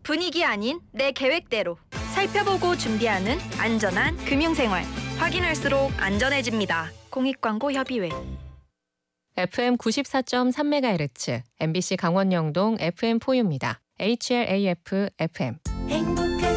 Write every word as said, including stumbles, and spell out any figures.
분위기 아닌 내 계획대로 살펴보고 준비하는 안전한 금융생활. 확인할수록 안전해집니다. 공익광고협의회. 에프엠 구십사 점 삼 메가헤르츠 엠비씨 강원영동 에프엠 포유입니다. 에이치엘에이에프 에프엠. 행복